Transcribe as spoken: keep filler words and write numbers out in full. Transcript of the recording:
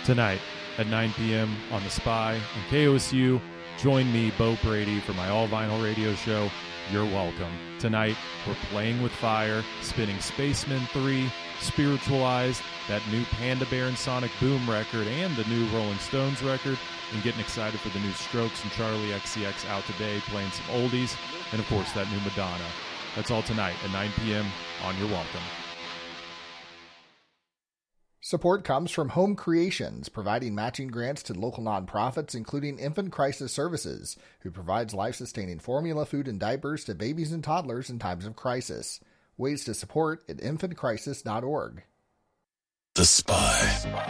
Tonight at nine p.m. on The Spy and K O S U, join me, Bo Brady, for my all-vinyl radio show, You're Welcome. Tonight, we're playing with fire, spinning Spaceman three, Spiritualized, that new Panda Bear and Sonic Boom record, and the new Rolling Stones record, and getting excited for the new Strokes and Charlie X C X out today, playing some oldies, and of course that new Madonna. That's all tonight at nine p.m. on You're Welcome. Support comes from Home Creations, providing matching grants to local nonprofits, including Infant Crisis Services, who provides life-sustaining formula, food, and diapers to babies and toddlers in times of crisis. Ways to support at infant crisis dot org. The Spy.